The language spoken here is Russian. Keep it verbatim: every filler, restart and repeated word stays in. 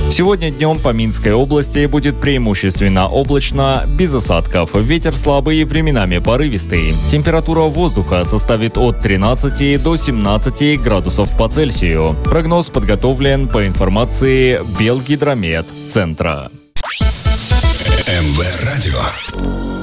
Сегодня днем по Минской области будет преимущественно облачно, без осадков. Ветер слабый, временами порывистый. Температура воздуха составит от тринадцати до семнадцати градусов по Цельсию. Прогноз подготовлен по информации Белгидромет центра. МВ Радио.